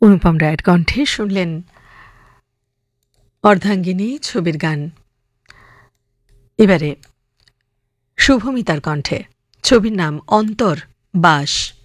অনুপম রায়ের কণ্ঠে শুনলেন অর্ধাঙ্গিনী ছবির গান। এবারে শুভমিতার কণ্ঠে, ছবির নাম অন্তর বাস।